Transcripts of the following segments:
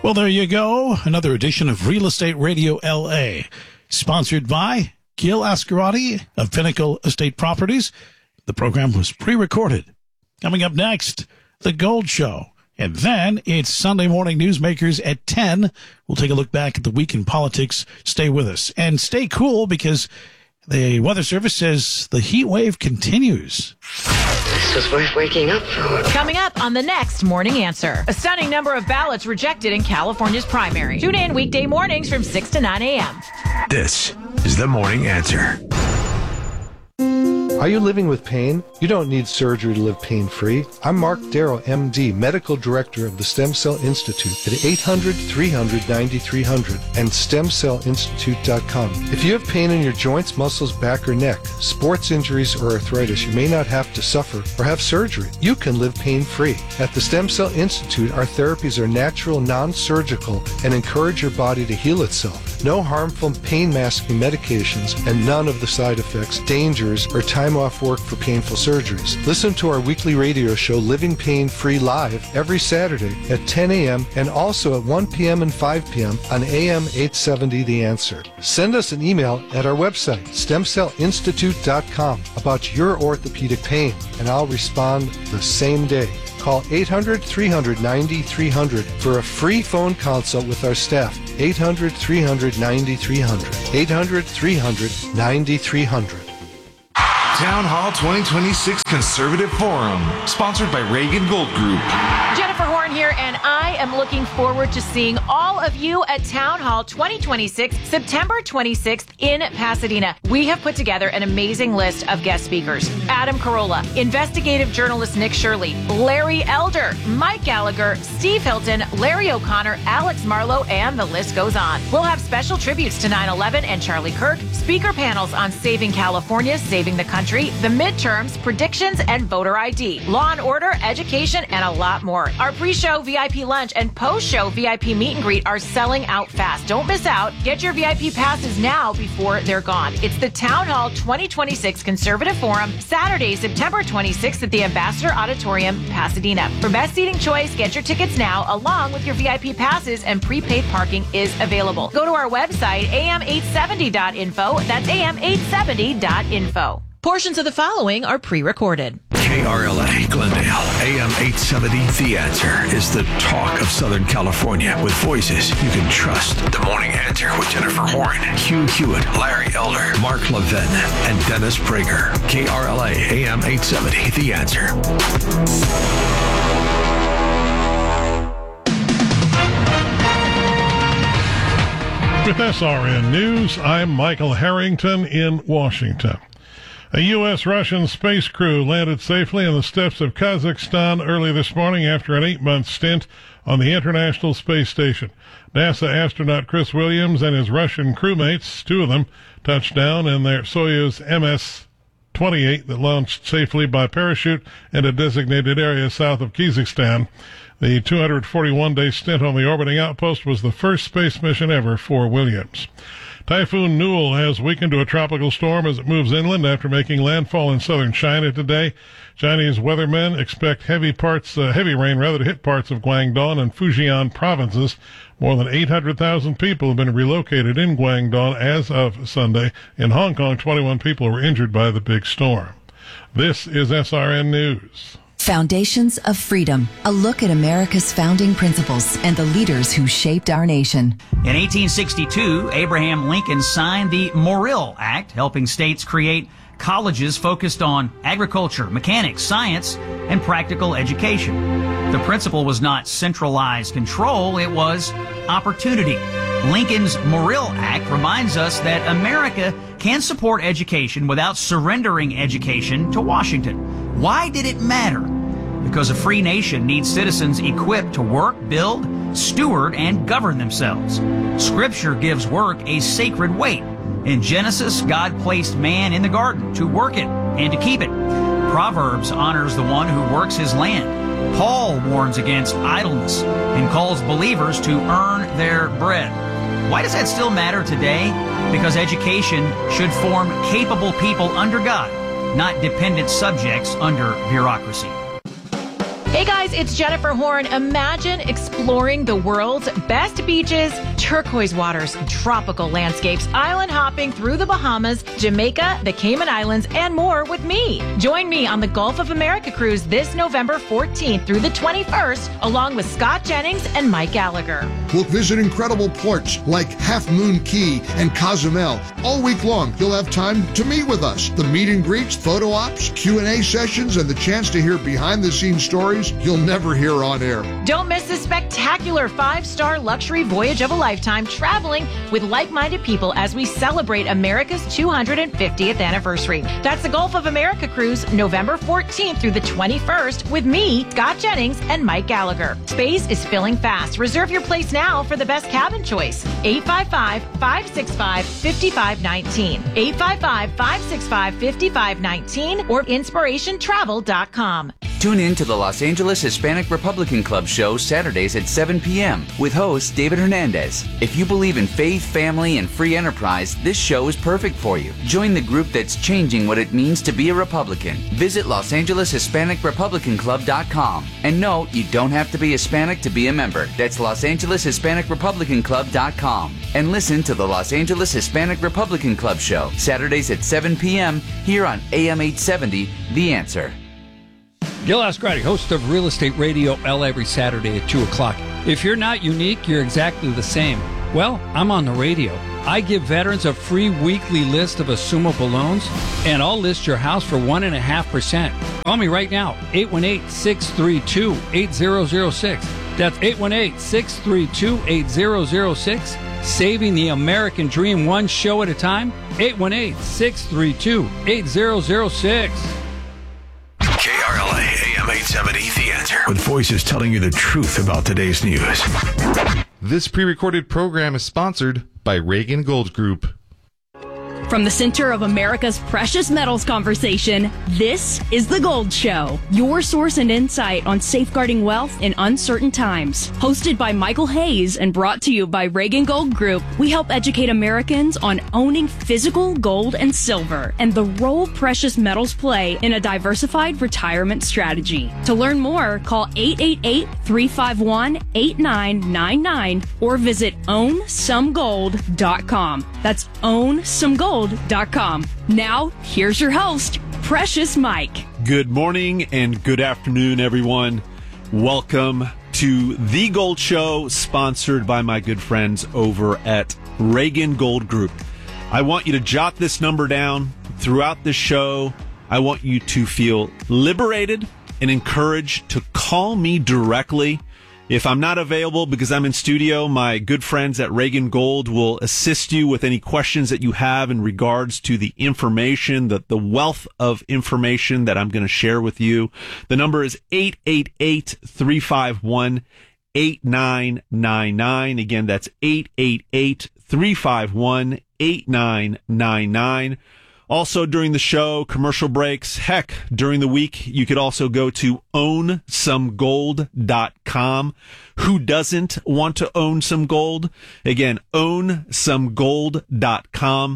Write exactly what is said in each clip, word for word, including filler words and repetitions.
Well, there you go. Another edition of Real Estate Radio L A, sponsored by Gil Ascarati of Pinnacle Estate Properties. The program was pre-recorded. Coming up next, The Gold Show. And then it's Sunday Morning Newsmakers at ten. We'll take a look back at the week in politics. Stay with us. And stay cool because the Weather Service says the heat wave continues. This was worth waking up for. Coming up on the next Morning Answer. A stunning number of ballots rejected in California's primary. Tune in weekday mornings from six to nine a.m. This is the Morning Answer. Are you living with pain? You don't need surgery to live pain-free. I'm Mark Darrow, M D, Medical Director of the Stem Cell Institute at eight hundred, three hundred, ninety-three hundred and stem cell institute dot com. If you have pain in your joints, muscles, back, or neck, sports injuries, or arthritis, you may not have to suffer or have surgery. You can live pain-free. At the Stem Cell Institute, our therapies are natural, non-surgical, and encourage your body to heal itself. No harmful pain-masking medications and none of the side effects, dangers, or time off work for painful surgeries. Listen to our weekly radio show, Living Pain Free Live, every Saturday at ten a.m. and also at one p.m. and five p.m. on A M eight seventy The Answer. Send us an email at our website, stem cell institute dot com, about your orthopedic pain, and I'll respond the same day. Call eight hundred, three hundred, ninety-three hundred for a free phone consult with our staff. eight hundred, three hundred, ninety-three hundred. eight hundred, three hundred, ninety-three hundred. Town Hall twenty twenty-six Conservative Forum, sponsored by Reagan Gold Group. Jennifer Horn here, and I am looking forward to seeing all of you at Town Hall twenty twenty-six, September twenty-sixth in Pasadena. We have put together an amazing list of guest speakers. Adam Carolla, investigative journalist Nick Shirley, Larry Elder, Mike Gallagher, Steve Hilton, Larry O'Connor, Alex Marlowe, and the list goes on. We'll have special tributes to nine eleven and Charlie Kirk, speaker panels on saving California, saving the country, the midterms, predictions, and voter I D, law and order, education, and a lot more. Our pre-show V I P lunch and post-show V I P meet and greet are selling out fast. Don't miss out. Get your V I P passes now before they're gone. It's the Town Hall twenty twenty-six Conservative Forum, Saturday, September twenty-sixth at the Ambassador Auditorium, Pasadena. For best seating choice, get your tickets now along with your V I P passes, and prepaid parking is available. Go to our website, A M eight seventy dot info. That's A M eight seventy dot info. Portions of the following are pre-recorded. K R L A Glendale, A M eight seventy The Answer is the talk of Southern California with voices you can trust. The Morning Answer with Jennifer Horn, Hugh Hewitt, Larry Elder, Mark Levin, and Dennis Prager. K R L A, A M eight seventy The Answer. With S R N News, I'm Michael Harrington in Washington. A U S Russian space crew landed safely on the steppes of Kazakhstan early this morning after an eight-month stint on the International Space Station. NASA astronaut Chris Williams and his Russian crewmates, two of them, touched down in their Soyuz M S twenty-eight that launched safely by parachute in a designated area south of Kazakhstan. The two hundred forty-one day stint on the orbiting outpost was the first space mission ever for Williams. Typhoon Newell has weakened to a tropical storm as it moves inland after making landfall in southern China today. Chinese weathermen expect heavy parts, uh, heavy rain rather to hit parts of Guangdong and Fujian provinces. More than eight hundred thousand people have been relocated in Guangdong as of Sunday. In Hong Kong, twenty-one people were injured by the big storm. This is S R N News. Foundations of Freedom, a look at America's founding principles and the leaders who shaped our nation. In eighteen sixty-two, Abraham Lincoln signed the Morrill Act, helping states create colleges focused on agriculture, mechanics, science, and practical education. The principle was not centralized control, it was opportunity. Lincoln's Morrill Act reminds us that America can support education without surrendering education to Washington. Why did it matter? Because a free nation needs citizens equipped to work, build, steward, and govern themselves. Scripture gives work a sacred weight. In Genesis, God placed man in the garden to work it and to keep it. Proverbs honors the one who works his land. Paul warns against idleness and calls believers to earn their bread. Why does that still matter today? Because education should form capable people under God, not dependent subjects under bureaucracy. Hey guys, guys, it's Jennifer Horn. Imagine exploring the world's best beaches, turquoise waters, tropical landscapes, island hopping through the Bahamas, Jamaica, the Cayman Islands, and more with me. Join me on the Gulf of America cruise this November fourteenth through the twenty-first, along with Scott Jennings and Mike Gallagher. We'll visit incredible ports like Half Moon Key and Cozumel. All week long, you'll have time to meet with us. The meet and greets, photo ops, Q and A sessions, and the chance to hear behind-the-scenes stories you'll never hear on air. Don't miss this spectacular five-star luxury voyage of a lifetime, traveling with like-minded people as we celebrate America's two hundred fiftieth anniversary. That's the Gulf of America cruise, November fourteenth through the twenty-first, with me, Scott Jennings, and Mike Gallagher. Space is filling fast. Reserve your place now for the best cabin choice. eight five five, five six five, five five one nine. eight five five, five six five, five five one nine or inspiration travel dot com. Tune in to the Los Angeles Hispanic Republican Club show Saturdays at seven p.m. with host David Hernandez. If you believe in faith, family, and free enterprise, this show is perfect for you. Join the group that's changing what it means to be a Republican. Visit Los Angeles Hispanic Republican Club dot com. And no, you don't have to be Hispanic to be a member. That's Los Angeles Hispanic Republican Club dot com. And listen to the Los Angeles Hispanic Republican Club show Saturdays at seven p.m. here on A M eight seventy, The Answer. Gil Ascarati, host of Real Estate Radio L every Saturday at two o'clock. If you're not unique, you're exactly the same. Well, I'm on the radio. I give veterans a free weekly list of assumable loans, and I'll list your house for one point five percent. Call me right now, eight one eight, six three two, eight zero zero six. That's eight one eight, six three two, eight zero zero six. Saving the American dream one show at a time, eight one eight, six three two, eight zero zero six. K R L A, A M eight seventy, The Answer. With voices telling you the truth about today's news. This pre-recorded program is sponsored by Reagan Gold Group. From the center of America's precious metals conversation, this is The Gold Show, your source and insight on safeguarding wealth in uncertain times. Hosted by Michael Hayes and brought to you by Reagan Gold Group, we help educate Americans on owning physical gold and silver and the role precious metals play in a diversified retirement strategy. To learn more, call eight eight eight, three five one, eight nine nine nine or visit own some gold dot com. That's own some gold dot com. Now, here's your host, Precious Mike. Good morning and good afternoon, everyone. Welcome to The Gold Show, sponsored by my good friends over at Reagan Gold Group. I want you to jot this number down throughout the show. I want you to feel liberated and encouraged to call me directly. If I'm not available because I'm in studio, my good friends at Reagan Gold will assist you with any questions that you have in regards to the information, the, the wealth of information that I'm going to share with you. The number is eight eight eight, three five one, eight nine nine nine. Again, that's eight eight eight, three five one, eight nine nine nine. Also, during the show, commercial breaks, heck, during the week, you could also go to own some gold dot com. Who doesn't want to own some gold? Again, own some gold dot com.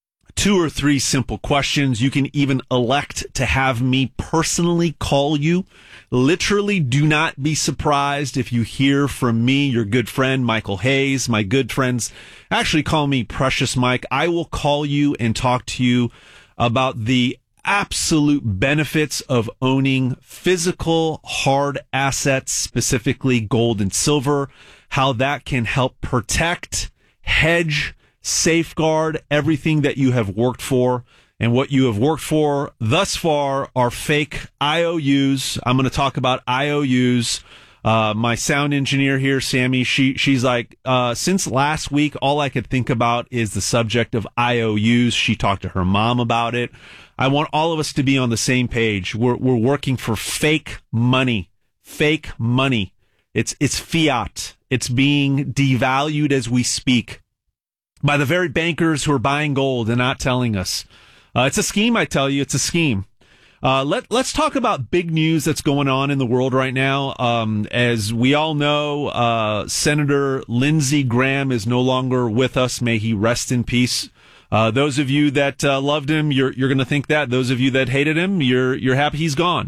Two or three simple questions. You can even elect to have me personally call you. Literally, do not be surprised if you hear from me, your good friend, Michael Hayes. My good friends actually call me Precious Mike. I will call you and talk to you about the absolute benefits of owning physical hard assets, specifically gold and silver, how that can help protect, hedge, safeguard everything that you have worked for. And what you have worked for thus far are fake I O Us. I'm going to talk about I O Us. Uh, my sound engineer here, Sammy, she she's like, uh, since last week, all I could think about is the subject of I O Us. She talked to her mom about it. I want all of us to be on the same page. We're we're working for fake money, fake money. It's it's fiat. It's being devalued as we speak by the very bankers who are buying gold and not telling us. Uh, it's a scheme, I tell you. It's a scheme. Uh, let, let's talk about big news that's going on in the world right now. Um, as we all know, uh, Senator Lindsey Graham is no longer with us. May he rest in peace. Uh, those of you that uh, loved him, you're you're going to think that. Those of you that hated him, you're you're happy he's gone.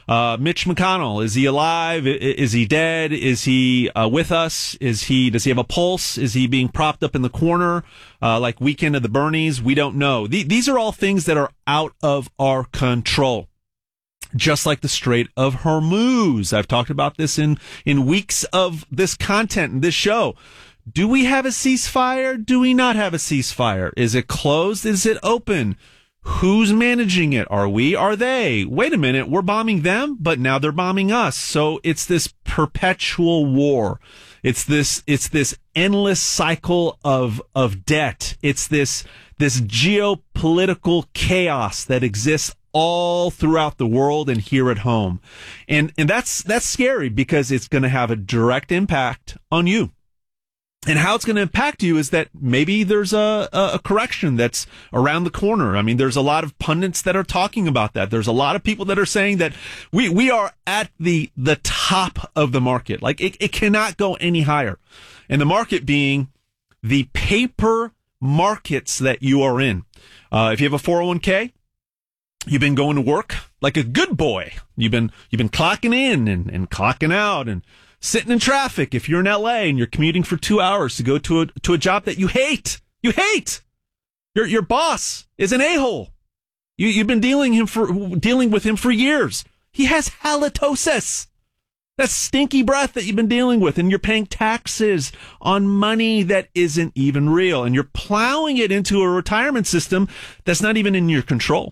Uh, Mitch McConnell, is he alive? Is he dead? Is he uh, with us? Is he? Does he have a pulse? Is he being propped up in the corner uh, like Weekend at the Bernies? We don't know. Th- these are all things that are out of our control. Just like the Strait of Hormuz. I've talked about this in, in weeks of this content in this show. Do we have a ceasefire? Do we not have a ceasefire? Is it closed? Is it open? Who's managing it? Are we? Are they? Wait a minute. We're bombing them, but now they're bombing us. So it's this perpetual war. It's this, it's this endless cycle of, of debt. It's this, this geopolitical chaos that exists all throughout the world and here at home. And, and that's, that's scary because it's going to have a direct impact on you. And how it's going to impact you is that maybe there's a, a correction that's around the corner. I mean, there's a lot of pundits that are talking about that. There's a lot of people that are saying that we, we are at the, the top of the market. Like it, it cannot go any higher. And the market being the paper markets that you are in. Uh, if you have a four oh one k, you've been going to work like a good boy. You've been, you've been clocking in and, and clocking out and sitting in traffic. If you're in L A and you're commuting for two hours to go to a, to a job that you hate, you hate. Your, your boss is an a-hole. You, you've been dealing him for, dealing with him for years. He has halitosis. That stinky breath that you've been dealing with, and you're paying taxes on money that isn't even real, and you're plowing it into a retirement system that's not even in your control.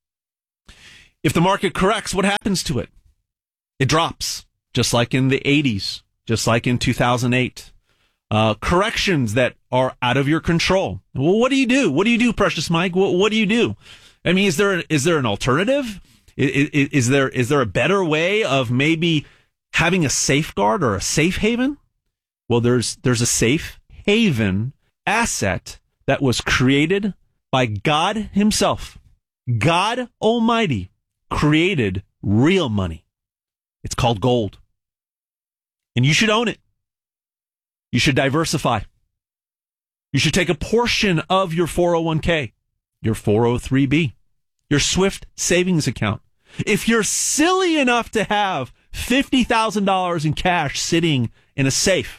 If the market corrects, what happens to it? It drops, just like in the eighties, just like in two thousand eight. Uh, corrections that are out of your control. Well, what do you do? What do you do, Precious Mike? What, what do you do? I mean, is there is there an alternative? Is, is, is there is there a better way of maybe having a safeguard or a safe haven? Well, there's there's a safe haven asset that was created by God himself. God Almighty created real money. It's called gold. And you should own it. You should diversify. You should take a portion of your four oh one k, your four oh three b, your Swift savings account. If you're silly enough to have fifty thousand dollars in cash sitting in a safe,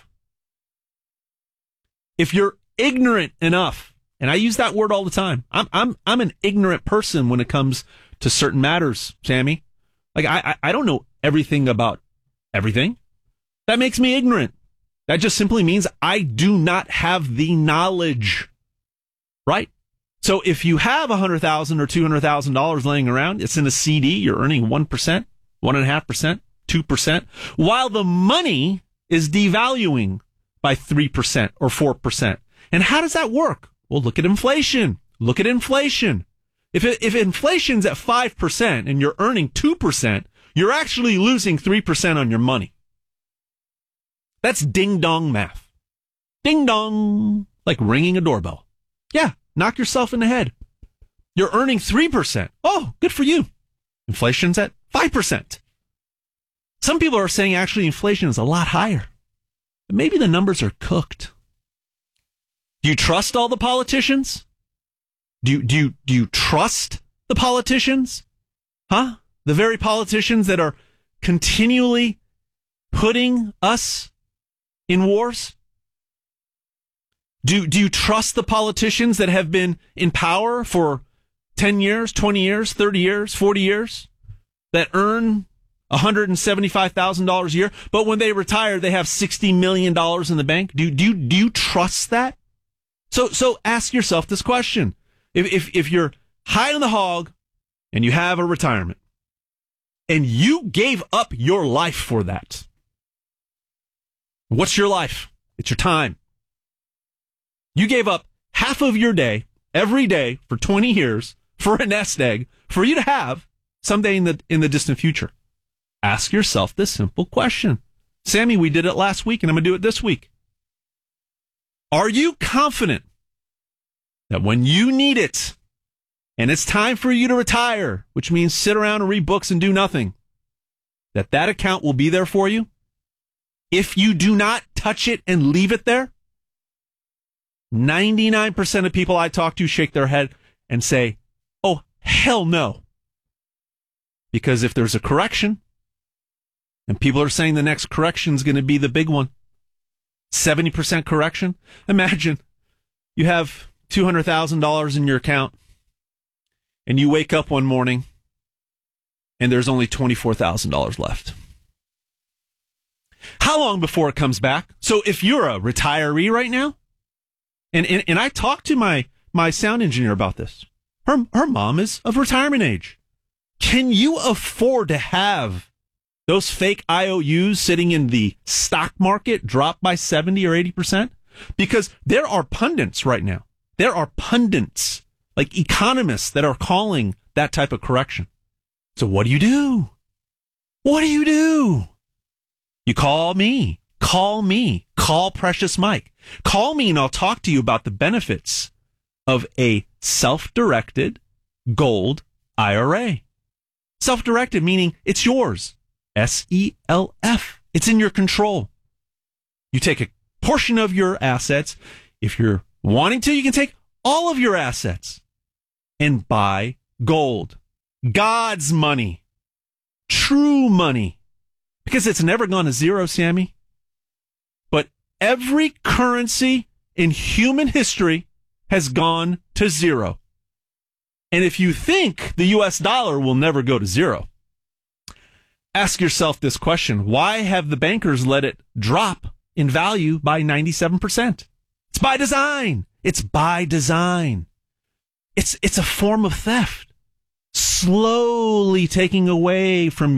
if you're ignorant enough, and I use that word all the time, I'm I'm I'm an ignorant person when it comes to certain matters, Sammy. Like I I don't know everything about everything. That makes me ignorant. That just simply means I do not have the knowledge, right? So if you have one hundred thousand dollars or two hundred thousand dollars laying around, it's in a C D, you're earning one percent, one point five percent, two percent, while the money is devaluing by three percent or four percent. And how does that work? Well, look at inflation. Look at inflation. If it, if inflation's at five percent and you're earning two percent, you're actually losing three percent on your money. That's ding-dong math. Ding-dong. Like ringing a doorbell. Yeah, knock yourself in the head. You're earning three percent. Oh, good for you. Inflation's at five percent. Some people are saying actually inflation is a lot higher. But maybe the numbers are cooked. Do you trust all the politicians? Do you, do you, do you trust the politicians? Huh? The very politicians that are continually putting us in wars? Do, do you trust the politicians that have been in power for ten years, twenty years, thirty years, forty years, that earn one hundred seventy-five thousand dollars a year, but when they retire, they have sixty million dollars in the bank? Do, do, you, do you trust that? So, so ask yourself this question. If, if, if you're high on the hog and you have a retirement and you gave up your life for that, what's your life? It's your time. You gave up half of your day every day for twenty years for a nest egg for you to have someday in the, in the distant future. Ask yourself this simple question. Sammy, we did it last week and I'm going to do it this week. Are you confident that when you need it and it's time for you to retire, which means sit around and read books and do nothing, that that account will be there for you? If you do not touch it and leave it there, ninety-nine percent of people I talk to shake their head and say, oh, hell no. Because if there's a correction, And people are saying the next correction is going to be the big one. seventy percent correction. Imagine you have two hundred thousand dollars in your account and you wake up one morning and there's only twenty-four thousand dollars left. How long before it comes back? So if you're a retiree right now, and, and, and I talked to my, my sound engineer about this. Her, her mom is of retirement age. Can you afford to have those fake I O Us sitting in the stock market drop by seventy or eighty percent? Because there are pundits right now. There are pundits, like economists, that are calling that type of correction. So what do you do? What do you do? You call me. Call me. Call Precious Mike. Call me and I'll talk to you about the benefits of a self-directed gold I R A. Self-directed meaning it's yours. S E L F. It's in your control. You take a portion of your assets. If you're wanting to, you can take all of your assets and buy gold. God's money. True money. Because it's never gone to zero, Sammy. But every currency in human history has gone to zero. And if you think the U S dollar will never go to zero, ask yourself this question. Why have the bankers let it drop in value by ninety-seven percent? It's by design. It's by design. It's, it's a form of theft. Slowly taking away from